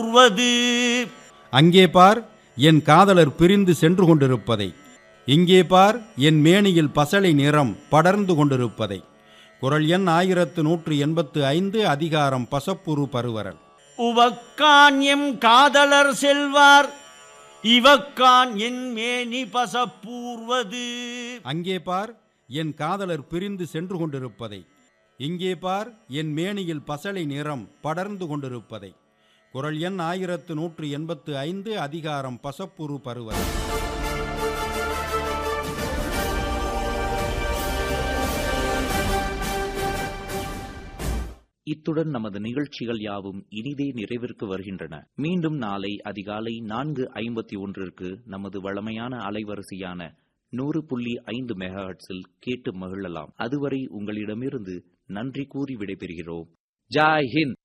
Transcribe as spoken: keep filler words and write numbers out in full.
அங்கே பார், என் காதலர் பிரிந்து சென்று கொண்டிருப்பதை. இங்கே பார், என் மேனியில் பசலை நிறம் படர்ந்து கொண்டிருப்பதை. குறள் எண் ஆயிரத்து நூற்று எண்பத்து ஐந்து, அதிகாரம் பசப்புரு பருவரல். உவக்கான் எம் காதலர் செல்வார், இவக்கான் என் மேனி பசப்பூர்வது. அங்கே பார், என் காதலர் பிரிந்து சென்று கொண்டிருப்பதை. இங்கே பார், என் மேனியில் பசலை நிறம் படர்ந்து கொண்டிருப்பதை. குறள் எண் ஆயிரத்து நூற்று எண்பத்து ஐந்து, அதிகாரம் பசப்புரு பருவரல். இத்துடன் நமது நிகழ்ச்சிகள் யாவும் இனிதே நிறைவிற்கு வருகின்றன. மீண்டும் நாளை அதிகாலை நான்கு ஐம்பத்தி ஒன்றிற்கு நமது வழமையான அலைவரிசையான நூறு புள்ளி ஐந்து மெகாஹெர்ட்ஸில் கேட்டு மகிழலாம். அதுவரை உங்களிடமிருந்து நன்றி கூறி விடைபெறுகிறோம். ஜாய் ஹிந்த்.